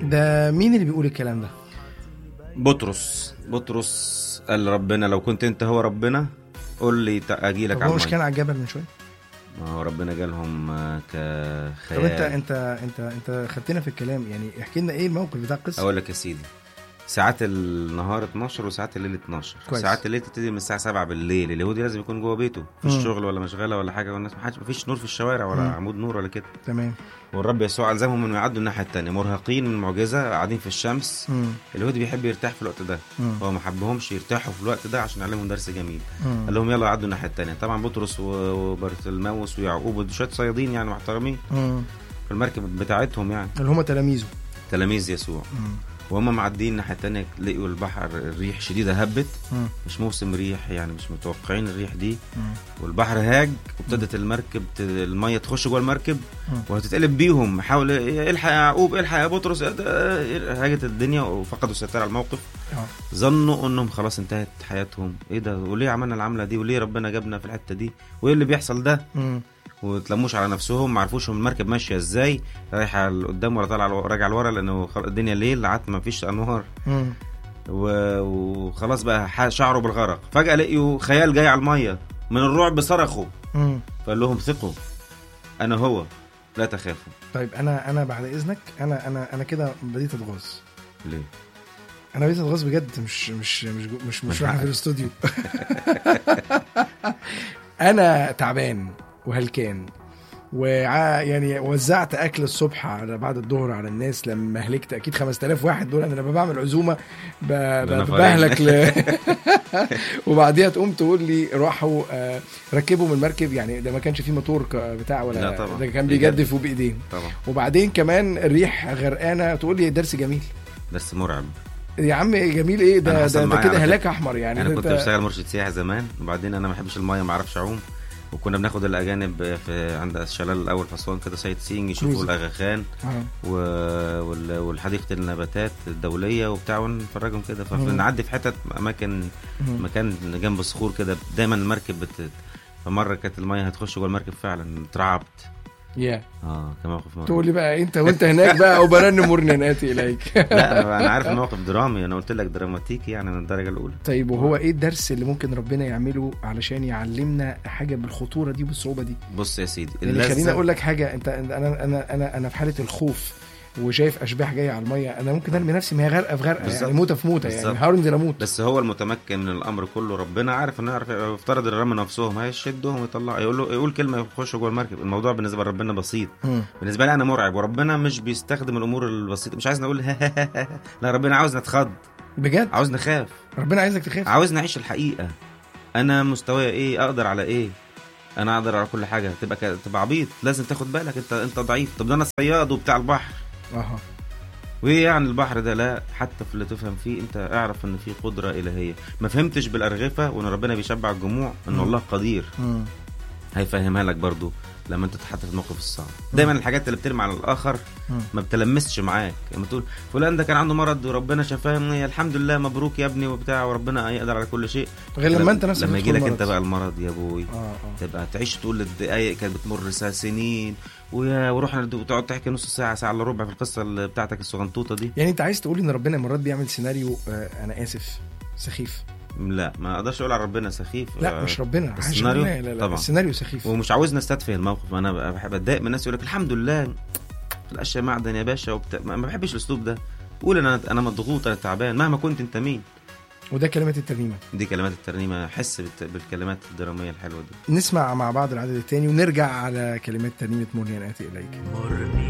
ده مين اللي بيقول الكلام ده؟ بطرس قال ربنا لو كنت انت هو ربنا قول لي اجي لك على الميه. مش كان على الجبل من شويه؟ ما هو ربنا جالهم كخيال. طب انت خدتنا في الكلام، يعني احكي لنا ايه الموقف بتاع القصه. اقول لك يا سيدي، ساعات النهار 12 وساعات الليل 12. كويس. ساعات الليل تبتدي من الساعه 7 بالليل. اليهودي لازم يكون جوه بيته في الشغل ولا مشغله ولا حاجه، والناس ما فيش نور في الشوارع ولا عمود نور ولا كده. تمام. والرب يسوع الزمهم انه يعدوا الناحيه الثانيه مرهقين من المعجزه، قاعدين في الشمس. اليهودي بيحب يرتاح في الوقت ده، هو ما حبهمش يرتاحوا في الوقت ده عشان يعلمهم درس جميل. قال لهم يلا عدوا الناحيه الثانيه. طبعا بطرس وبرتلماوس ويعقوب وشويه صيادين يعني محترمين في المركب بتاعتهم، يعني اللي هم تلاميذ يسوع. وهم معديين الناحيه الثانيه لقوا البحر الريح شديده هبت. مش موسم ريح يعني، مش متوقعين الريح دي. والبحر هاج وابتدت المركب الميه تخش جوه المركب وهتتقلب بيهم. حاول الحق يا يعقوب، الحق يا بطرس. هاجت الدنيا وفقدوا السيطره على الموقف. ظنوا انهم خلاص انتهت حياتهم. ايه ده؟ وليه عملنا العمله دي؟ وليه ربنا جابنا في الحته دي؟ وايه اللي بيحصل ده؟ وتلموش على نفسهم، ما عرفوش المركب ماشيه ازاي، رايحه لقدام ولا طالعه راجعه لورا، لانه الدنيا ليل قعدت ما فيش انوار. وخلاص بقى شعروا بالغرق. فجاه لقيوا خيال جاي على الميه، من الرعب صرخوا. فقال لهم ثقوا انا هو لا تخافوا. طيب انا بعد اذنك انا كده بديت اتغاظ. ليه؟ انا بديت اتغاظ بجد، مش رايح في الاستوديو. انا تعبان وهلكان، ويعني وزعت اكل الصبح على بعد الظهر على الناس. لما هلكت اكيد 5000 واحد دول، انا لما بعمل عزومه بهلك وبعديها تقوم تقول لي راحوا ركبوا من المركب. يعني ده ما كانش فيه موتور بتاع ولا ده كان بيجدفوا بايدين طبعا. وبعدين كمان الريح غرقانه، تقول لي درس جميل، درس مرعب يا عم. جميل ايه ده كده هلاك احمر يعني. انا كنت بشتغل مرشد سياحه زمان، وبعدين انا ما بحبش الميه، ما اعرفش اعوم. وكنا بناخد الاجانب في عند الشلال الاول في اسوان كده سايت سينج، يشوفوا الاغاخان والحديقه النباتات الدوليه وبتاع، ونفرجهم كده. فنعدي في حتت مكان جنب الصخور كده، دايما المركب فمره كانت الميه هتخش جوه المركب فعلا، اترعبت. كان موقف مرعب. تقول لي بقى انت وانت هناك بقى او برنم مرنناتي اليك. لا انا عارف الموقف درامي، انا قلت لك دراماتيكي يعني من الدرجه الاولى. طيب وهو ايه الدرس اللي ممكن ربنا يعمله علشان يعلمنا حاجه بالخطوره دي وبالصعوبه دي؟ بص يا سيدي، يعني خليني اقول لك حاجه. انت انا في حاله الخوف وشايف اشباح جايه على الميه، انا ممكن ارمي نفسي ما هي غرقه في غرقه يعني، موته في موته يعني، هنزل اموت. بس هو المتمكن من الامر كله ربنا، عارف انه يعرف يفترض الرمى نفسهم هيشدهم ويطلع يقول كلمه يخشوا جوه المركب. الموضوع بالنسبه لربنا بسيط. بالنسبه لي انا مرعب، وربنا مش بيستخدم الامور البسيطه. مش عايز نقول لا، ربنا عاوز نتخض بجد، عاوز نخاف. ربنا عايزك تخاف، عاوز نعيش الحقيقه. انا مستواي ايه؟ اقدر على ايه؟ انا اقدر على كل حاجه. تبقى عبيط، لازم تاخد بالك انت ضعيف. طب ده انا صياد وبتاع البحر. وايه يعني البحر ده؟ لا، حتى في اللي تفهم فيه انت اعرف ان في قدرة الهية. ما فهمتش بالارغفة وان ربنا بيشبع الجموع، ان الله قدير هيفهمها لك برضو لما انت تتحط في الموقف الصعب. دايما الحاجات اللي بترمي على الاخر ما بتلمسش معاك. لما تقول فلان ده كان عنده مرض وربنا شفاه، الحمد لله مبروك يا ابني وبتاع، وربنا يقدر على كل شيء. غير لما انت نفسك لما يجي لك انت بقى المرض يا ابوي، تبقى تعيش تقول الدقايق كانت بتمر سنين، وروح تقعد تحكي نص ساعه الا ربع في القصه اللي بتاعتك الصغنطوطه دي. يعني انت عايز تقول ان ربنا مرات بيعمل سيناريو انا اسف سخيف؟ لا، ما اقدرش اقول على ربنا سخيف. لا مش ربنا السيناريو. لا طبعا السيناريو سخيف، ومش عاوزنا نستدفي الموقف. انا بحب اتضايق من الناس يقول لك الحمد لله في الاشياء معدن يا باشا ما بحبش الاسلوب ده. قول انا مضغوط، انا تعبان، مهما كنت انت مين. وده كلمات الترنيمه، دي كلمات الترنيمه. حس بالكلمات الدراميه الحلوه دي. نسمع مع بعض العدد الثاني ونرجع على كلمات ترنيمه مرني أنا آتي إليك.